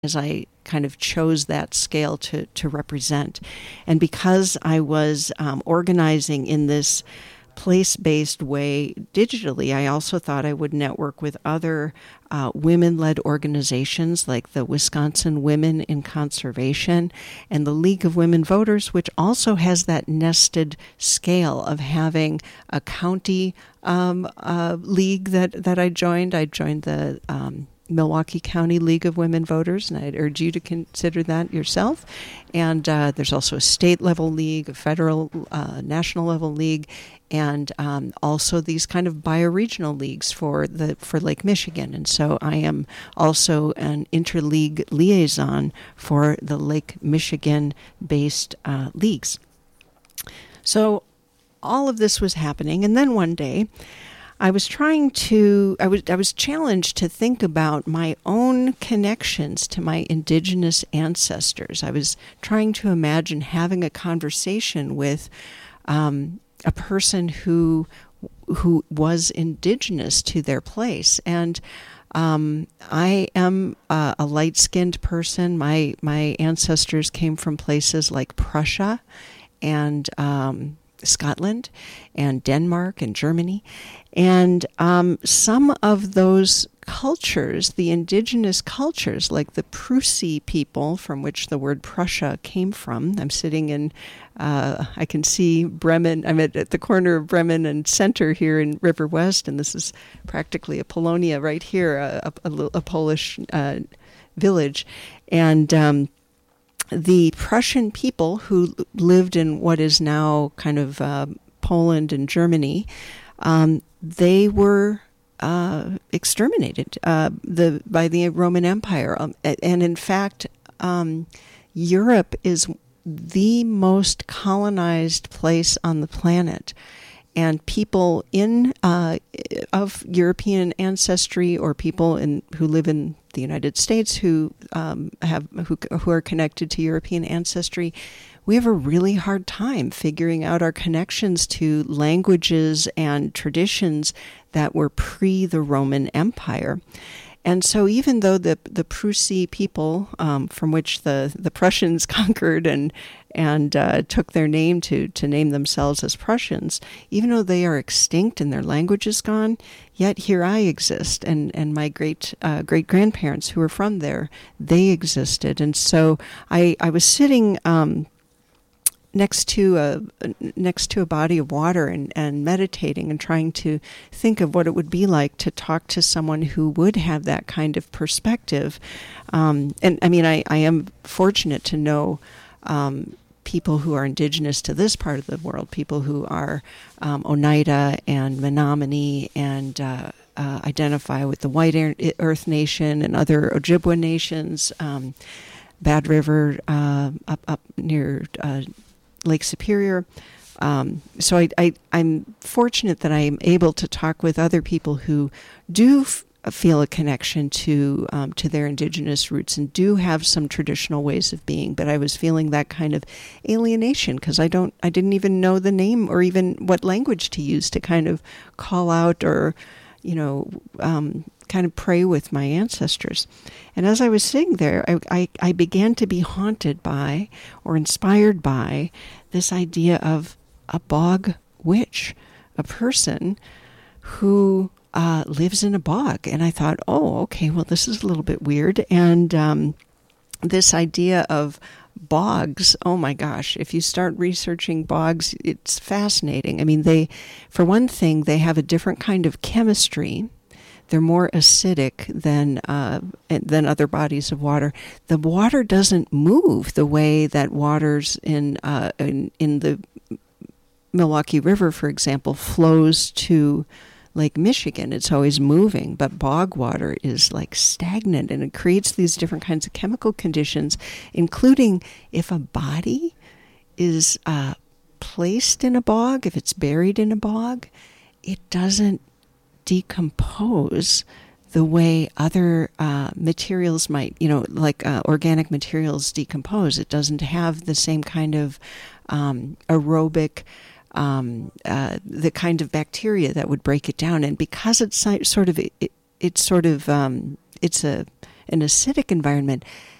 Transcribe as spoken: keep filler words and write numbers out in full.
as I kind of chose that scale to, to represent. And because I was um, organizing in this place-based way digitally, I also thought I would network with other uh, women-led organizations like the Wisconsin Women in Conservation and the League of Women Voters, which also has that nested scale of having a county um, uh, league that, that I joined. I joined the um, Milwaukee County League of Women Voters, and I'd urge you to consider that yourself. And uh, there's also a state-level league, a federal, uh, national-level league, and um, also these kind of bioregional leagues for the for Lake Michigan. And so I am also an interleague liaison for the Lake Michigan-based uh, leagues. So all of this was happening, and then one day, I was trying to, I was I was challenged to think about my own connections to my indigenous ancestors. I was trying to imagine having a conversation with um, a person who who was indigenous to their place. And um, I am uh, a light-skinned person. My my ancestors came from places like Prussia and um, Scotland and Denmark and Germany. And um, some of those cultures, the indigenous cultures, like the Prusi people, from which the word Prussia came from. I'm sitting in, uh, I can see Bremen. I'm at, at the corner of Bremen and Center here in River West, and this is practically a Polonia right here, a, a, a Polish uh, village. And um, the Prussian people who lived in what is now kind of uh, Poland and Germany, um, they were uh, exterminated uh, the by the Roman Empire. Um, and in fact, um, Europe is the most colonized place on the planet. And people in uh, of European ancestry, or people in who live in the United States who um, have who who are connected to European ancestry, we have a really hard time figuring out our connections to languages and traditions that were pre the Roman Empire. And so even though the the Prusi people, um, from which the, the Prussians conquered and and uh, took their name to, to name themselves as Prussians, even though they are extinct and their language is gone, yet here I exist, and, and my great uh, great grandparents who were from there, they existed. And so I, I was sitting um, next to a next to a body of water and, and meditating and trying to think of what it would be like to talk to someone who would have that kind of perspective. Um, and I mean, I, I am fortunate to know um, people who are indigenous to this part of the world, people who are um, Oneida and Menominee and uh, uh, identify with the White Earth Nation and other Ojibwa nations, um, Bad River uh, up, up near uh, Lake Superior. Um, so I, I, I'm fortunate that I am able to talk with other people who do f- feel a connection to um, to their indigenous roots and do have some traditional ways of being. But I was feeling that kind of alienation because I don't, I didn't even know the name or even what language to use to kind of call out or, you know, um, kind of pray with my ancestors. And as I was sitting there, I, I, I began to be haunted by or inspired by this idea of a bog witch, a person who uh, lives in a bog. And I thought, oh, okay, well, this is a little bit weird. And um, this idea of bogs, oh my gosh, if you start researching bogs, it's fascinating. I mean, they, for one thing, they have a different kind of chemistry. They're more acidic than uh, than other bodies of water. The water doesn't move the way that waters in uh, in, in the Milwaukee River, for example, flows to Lake Michigan. It's always moving, but bog water is like stagnant, and it creates these different kinds of chemical conditions, including if a body is uh, placed in a bog, if it's buried in a bog, it doesn't decompose the way other uh, materials might, you know, like uh, organic materials decompose. It doesn't have the same kind of um, aerobic, um, uh, the kind of bacteria that would break it down. And because it's sort of, it, it's sort of, um, it's a an acidic environment,